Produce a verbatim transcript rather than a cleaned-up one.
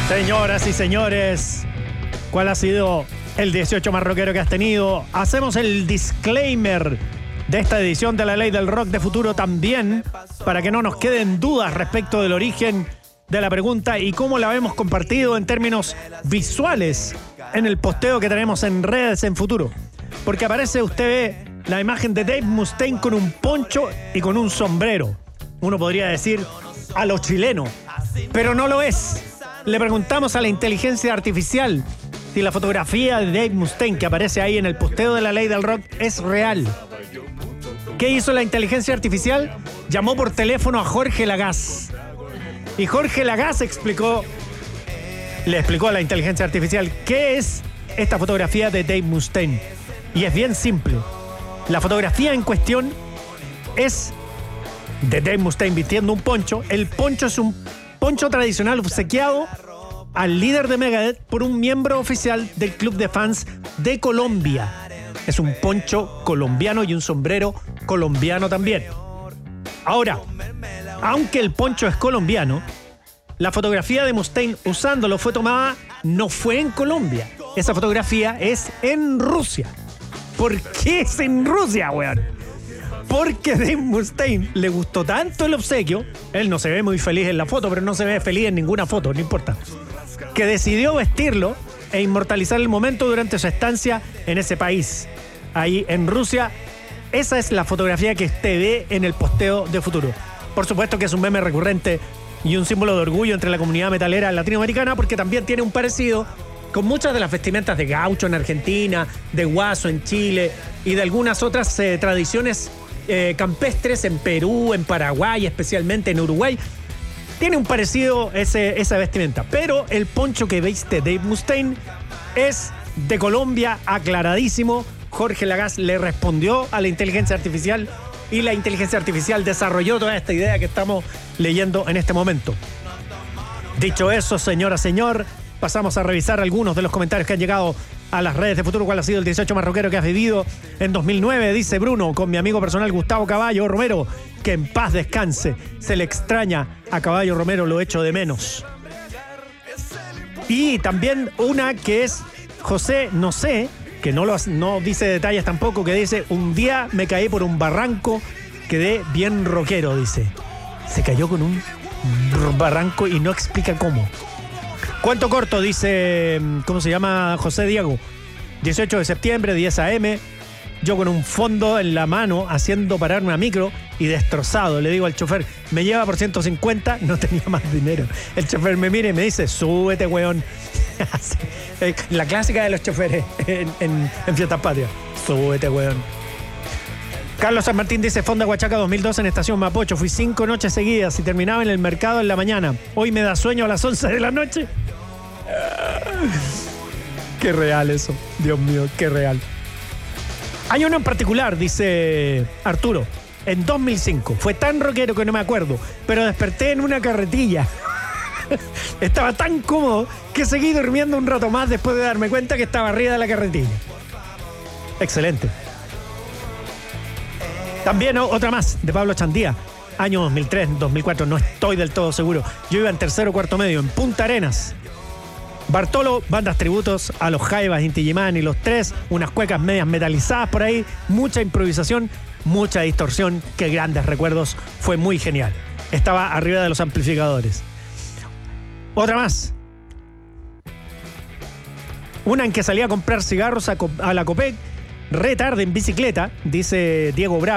Señoras y señores, ¿cuál ha sido el dieciocho más rockero que has tenido? Hacemos el disclaimer de esta edición de La Ley del Rock de Futuro también, para que no nos queden dudas respecto del origen de la pregunta y cómo la hemos compartido en términos visuales en el posteo que tenemos en redes en Futuro. Porque aparece, usted ve la imagen de Dave Mustaine con un poncho y con un sombrero. Uno podría decir a lo chileno, pero no lo es. Le preguntamos a la inteligencia artificial si la fotografía de Dave Mustaine que aparece ahí en el posteo de La Ley del Rock es real. ¿Qué hizo la inteligencia artificial? Llamó por teléfono a Jorge Lagasse. Y Jorge Lagasse explicó, le explicó a la inteligencia artificial qué es esta fotografía de Dave Mustaine. Y es bien simple. La fotografía en cuestión es de Dave Mustaine vistiendo un poncho. El poncho es un poncho tradicional obsequiado al líder de Megadeth por un miembro oficial del club de fans de Colombia. Es un poncho colombiano y un sombrero colombiano también. Ahora, aunque el poncho es colombiano, la fotografía de Mustaine usándolo fue tomada, no fue en Colombia. Esa fotografía es en Rusia. ¿Por qué es en Rusia, weón? Porque a Dave Mustaine le gustó tanto el obsequio, él no se ve muy feliz en la foto, pero no se ve feliz en ninguna foto, no importa, que decidió vestirlo e inmortalizar el momento durante su estancia en ese país, ahí en Rusia. Esa es la fotografía que usted ve en el posteo de Futuro. Por supuesto que es un meme recurrente y un símbolo de orgullo entre la comunidad metalera latinoamericana, porque también tiene un parecido con muchas de las vestimentas de gaucho en Argentina, de guaso en Chile y de algunas otras eh, tradiciones eh, campestres en Perú, en Paraguay, especialmente en Uruguay. Tiene un parecido ese, esa vestimenta, pero el poncho que viste Dave Mustaine es de Colombia, aclaradísimo. Jorge Lagasse le respondió a la inteligencia artificial y la inteligencia artificial desarrolló toda esta idea que estamos leyendo en este momento. Dicho eso, señora, señor, pasamos a revisar algunos de los comentarios que han llegado a las redes de Futuro. ¿Cuál ha sido el dieciocho más rockero que has vivido en dos mil nueve? Dice Bruno, con mi amigo personal Gustavo Caballo Romero, que en paz descanse. Se le extraña a Caballo Romero, lo echo de menos. Y también una que es José, no sé, que no, lo, no dice detalles tampoco, que dice, un día me caí por un barranco, quedé bien rockero, dice. Se cayó con un barranco y no explica cómo. Cuento corto, dice, ¿cómo se llama? José Diego. dieciocho de septiembre, diez a eme, yo con un fondo en la mano haciendo parar una micro y destrozado. Le digo al chofer, me lleva por ciento cincuenta, no tenía más dinero. El chofer me mira y me dice, súbete, weón. La clásica de los choferes en, en, en Fiestas Patrias. Súbete, weón. Carlos San Martín dice, Fonda Huachaca dos mil doce en Estación Mapocho. Fui cinco noches seguidas y terminaba en el mercado en la mañana. Hoy me da sueño a las once de la noche. Qué real eso. Dios mío, qué real. Hay uno en particular, dice Arturo, en dos mil cinco. Fue tan rockero que no me acuerdo, pero desperté en una carretilla. Estaba tan cómodo que seguí durmiendo un rato más después de darme cuenta que estaba arriba de la carretilla. Excelente. También otra más, de Pablo Chandía. Año dos mil tres, dos mil cuatro, no estoy del todo seguro. Yo iba en tercero o cuarto medio, en Punta Arenas. Bartolo, bandas tributos a los Jaivas, Inti Illimani, los tres, unas cuecas medias metalizadas por ahí, mucha improvisación, mucha distorsión, qué grandes recuerdos, fue muy genial. Estaba arriba de los amplificadores. Otra más. Una en que salía a comprar cigarros a, a la Copec, re tarde en bicicleta, dice Diego Bravo.